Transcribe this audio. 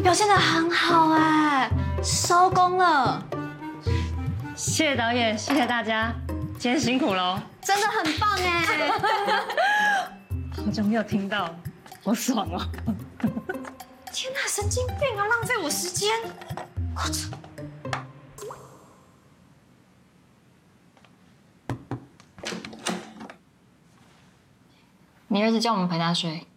表现得很好哎，收工了。 谢谢导演，谢谢大家，今天辛苦喽， 真的很棒哎！ 好久没有听到，好爽哦！ 天哪，神经病啊，浪费我时间！我操！ 你儿子叫我们陪他睡。